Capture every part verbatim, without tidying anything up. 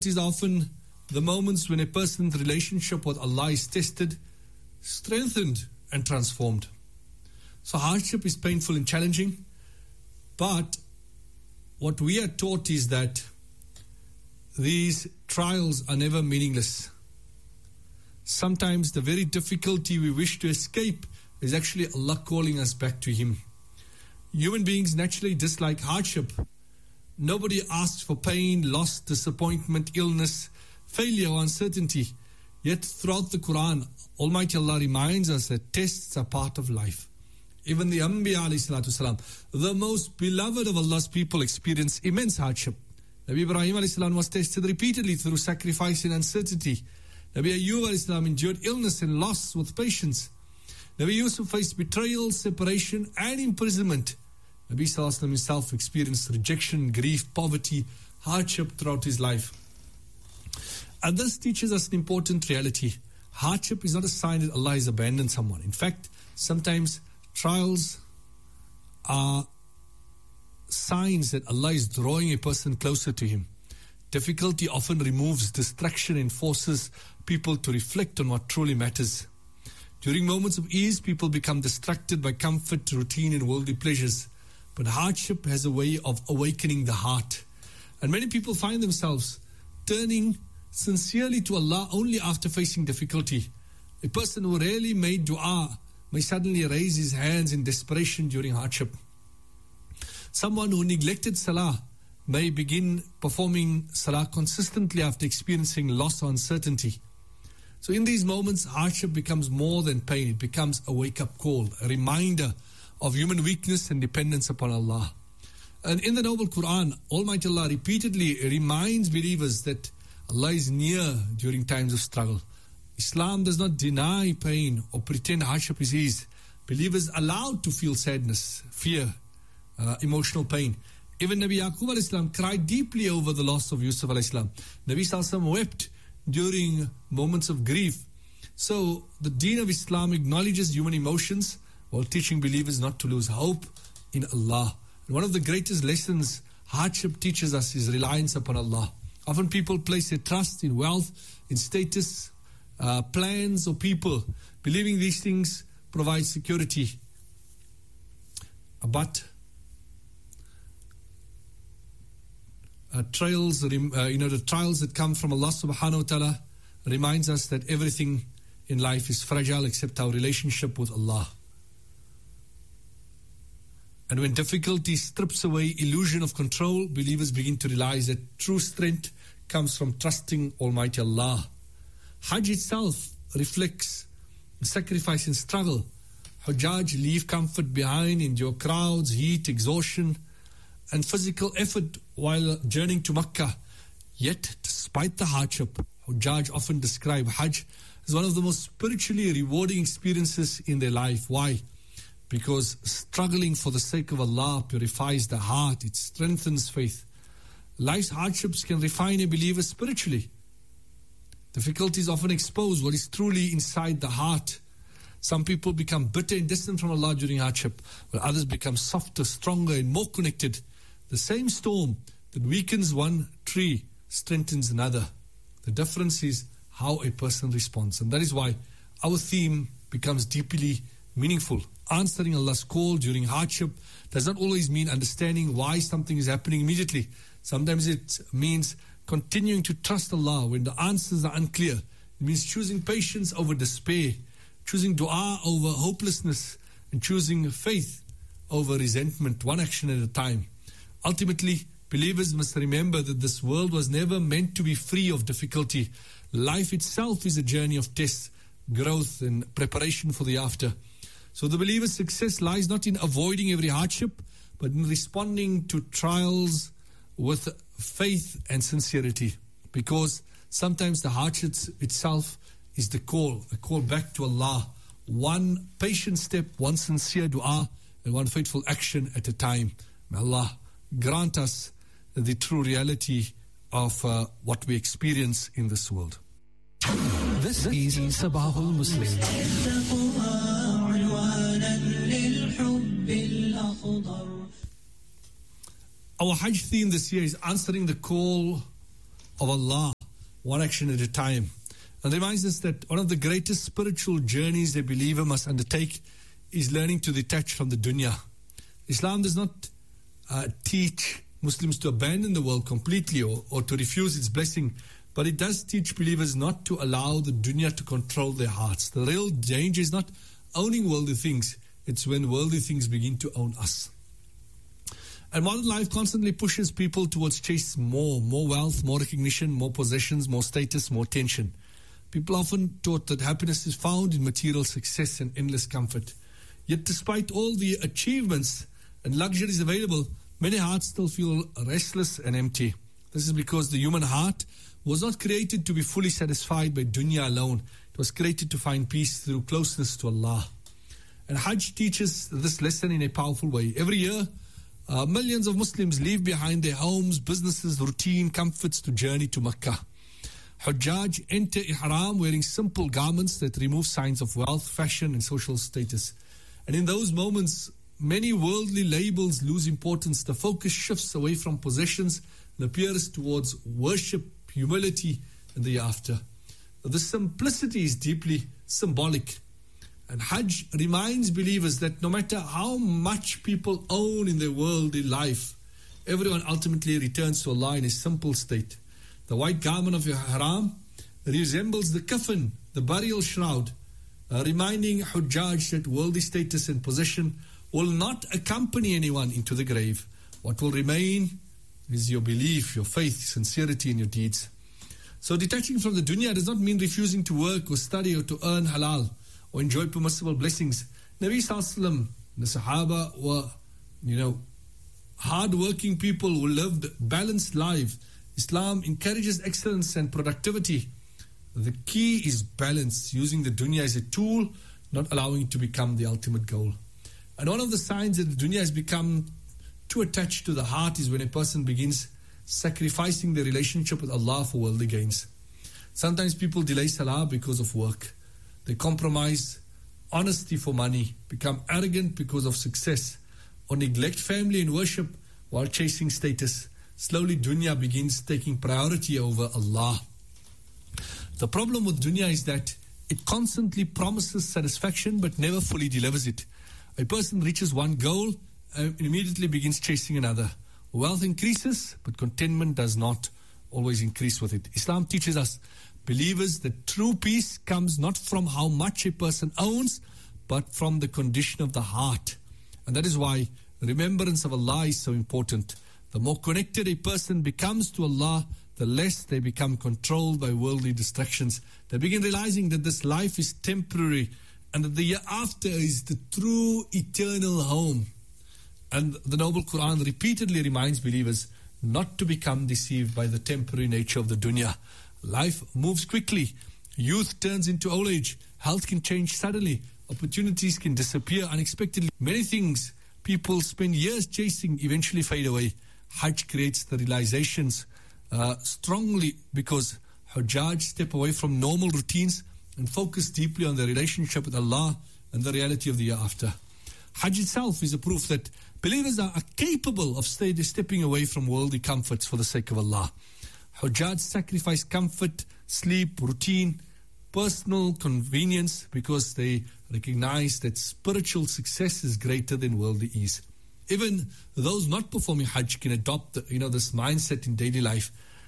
is often the moments when a person's relationship with Allah is tested, strengthened and transformed. So hardship is painful and challenging, but what we are taught is that these trials are never meaningless. Sometimes the very difficulty we wish to escape is actually Allah calling us back to Him. Human beings naturally dislike hardship. Nobody asks for pain, loss, disappointment, illness, failure or uncertainty. Yet throughout the Quran, Almighty Allah reminds us that tests are part of life. Even the Anbiya alayhi salatu salam, the most beloved of Allah's people, experience immense hardship. Nabi Ibrahim alayhi salam was tested repeatedly through sacrifice and uncertainty. Nabi Ayyub alayhi salam endured illness and loss with patience. Nabi Yusuf faced betrayal, separation and imprisonment. Nabi sallallahu alayhi wa sallam himself experienced rejection, grief, poverty, hardship throughout his life. And this teaches us an important reality. Hardship is not a sign that Allah has abandoned someone. In fact, sometimes trials are signs that Allah is drawing a person closer to Him. Difficulty often removes distraction and forces people to reflect on what truly matters. During moments of ease, people become distracted by comfort, routine and worldly pleasures. But hardship has a way of awakening the heart. And many people find themselves turning sincerely to Allah only after facing difficulty. A person who rarely made dua may suddenly raise his hands in desperation during hardship. Someone who neglected salah may begin performing salah consistently after experiencing loss or uncertainty. So in these moments, hardship becomes more than pain. It becomes a wake-up call, a reminder of human weakness and dependence upon Allah. And in the Noble Quran, Almighty Allah repeatedly reminds believers that Allah is near during times of struggle. Islam does not deny pain or pretend hardship is ease. Believers are allowed to feel sadness, fear, uh, emotional pain. Even Nabi Yaqub alayhi salam cried deeply over the loss of Yusuf alayhi salam. Nabi sallallahu alayhi wasallam wept during moments of grief. So the Deen of Islam acknowledges human emotions while teaching believers not to lose hope in Allah. And one of the greatest lessons hardship teaches us is reliance upon Allah. Often people place their trust in wealth, in status, uh, plans or people, believing these things provide security. But uh, trials, uh, you know, the trials that come from Allah subhanahu wa ta'ala reminds us that everything in life is fragile except our relationship with Allah. And when difficulty strips away illusion of control, believers begin to realize that true strength comes from trusting Almighty Allah. Hajj itself reflects sacrifice and struggle. Hujjaj leave comfort behind, endure crowds, heat, exhaustion, and physical effort while journeying to Makkah. Yet, despite the hardship, Hujjaj often describe Hajj as one of the most spiritually rewarding experiences in their life. Why? Because struggling for the sake of Allah purifies the heart, it strengthens faith. Life's hardships can refine a believer spiritually. Difficulties often expose what is truly inside the heart. Some people become bitter and distant from Allah during hardship, while others become softer, stronger and more connected. The same storm that weakens one tree strengthens another. The difference is how a person responds. And that is why our theme becomes deeply meaningful. Answering Allah's call during hardship does not always mean understanding why something is happening immediately. Sometimes it means continuing to trust Allah when the answers are unclear. It means choosing patience over despair, choosing dua over hopelessness, and choosing faith over resentment, one action at a time. Ultimately, believers must remember that this world was never meant to be free of difficulty. Life itself is a journey of tests, growth, and preparation for the after. So the believer's success lies not in avoiding every hardship, but in responding to trials with faith and sincerity. Because sometimes the hardship itself is the call, the call back to Allah. One patient step, one sincere dua, and one faithful action at a time. May Allah grant us the true reality of uh, what we experience in this world. This is Sabahul Muslim. Our Hajj theme this year is answering the call of Allah. one action at a time. And reminds us that one of the greatest spiritual journeys a believer must undertake is learning to detach from the dunya. Islam does not uh, teach Muslims to abandon the world completely or, or to refuse its blessing, but it does teach believers not to allow the dunya to control their hearts. The real danger is not owning worldly things, it's when worldly things begin to own us. And modern life constantly pushes people towards chase more, more wealth, more recognition, more possessions, more status, more attention. People often taught that happiness is found in material success and endless comfort. Yet despite all the achievements and luxuries available, many hearts still feel restless and empty. This is because the human heart was not created to be fully satisfied by dunya alone. It was created to find peace through closeness to Allah. And Hajj teaches this lesson in a powerful way. Every year, uh, millions of Muslims leave behind their homes, businesses, routine, comforts to journey to Makkah. Hujjaj enter ihram wearing simple garments that remove signs of wealth, fashion and social status. And in those moments, many worldly labels lose importance. The focus shifts away from possessions and appears towards worship, humility and the after. The simplicity is deeply symbolic. And Hajj reminds believers that no matter how much people own in their worldly life, everyone ultimately returns to Allah in a simple state. The white garment of your ihram resembles the kafan, the burial shroud, uh, reminding Hujjaj that worldly status and possession will not accompany anyone into the grave. What will remain is your belief, your faith, sincerity in your deeds. So detaching from the dunya does not mean refusing to work or study or to earn halal or enjoy permissible blessings. Nabi Sallallahu Alaihi Wasallam, the Sahaba were, you know, hard-working people who lived balanced lives. Islam encourages excellence and productivity. The key is balance, using the dunya as a tool, not allowing it to become the ultimate goal. And one of the signs that the dunya has become too attached to the heart is when a person begins sacrificing their relationship with Allah for worldly gains. Sometimes people delay salah because of work. They compromise honesty for money, become arrogant because of success, or neglect family and worship while chasing status. Slowly dunya begins taking priority over Allah. The problem with dunya is that it constantly promises satisfaction but never fully delivers it. A person reaches one goal and immediately begins chasing another. Wealth increases, but contentment does not always increase with it. Islam teaches us, believers, that true peace comes not from how much a person owns, but from the condition of the heart. And that is why remembrance of Allah is so important. The more connected a person becomes to Allah, the less they become controlled by worldly distractions. They begin realizing that this life is temporary and that the year after is the true eternal home. And the Noble Quran repeatedly reminds believers not to become deceived by the temporary nature of the dunya. Life moves quickly. Youth turns into old age. Health can change suddenly. Opportunities can disappear unexpectedly. Many things people spend years chasing eventually fade away. Hajj creates the realizations uh, strongly because Hujjaj step away from normal routines and focus deeply on their relationship with Allah and the reality of the year after. Hajj itself is a proof that believers are, are capable of stay, stepping away from worldly comforts for the sake of Allah. Hujjaj sacrifice comfort, sleep, routine, personal convenience because they recognize that spiritual success is greater than worldly ease. Even those not performing Hajj can adopt, you know, this mindset in daily life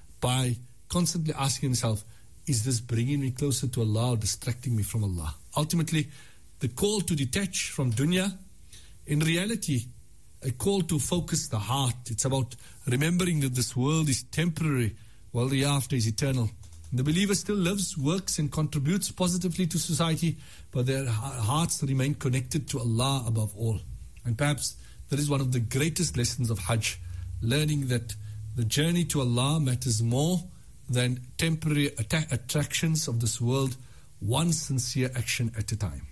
by constantly asking themselves, is this bringing me closer to Allah or distracting me from Allah? Ultimately, the call to detach from dunya, in reality, a call to focus the heart. It's about remembering that this world is temporary while the after is eternal. The believer still lives, works and contributes positively to society, but their hearts remain connected to Allah above all. And perhaps that is one of the greatest lessons of Hajj, learning that the journey to Allah matters more than temporary atta- attractions of this world, one sincere action at a time.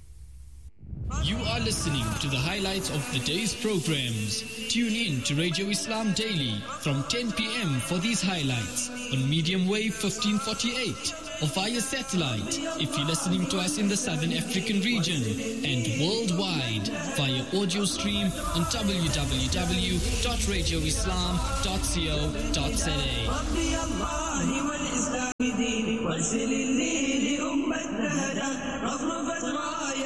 You are listening to the highlights of the day's programs. Tune in to Radio Islam Daily from ten p.m. for these highlights on medium wave fifteen forty-eight or via satellite if you're listening to us in the Southern African region, and worldwide via audio stream on w w w dot radio islam dot co dot za. غسل النيل أمتنا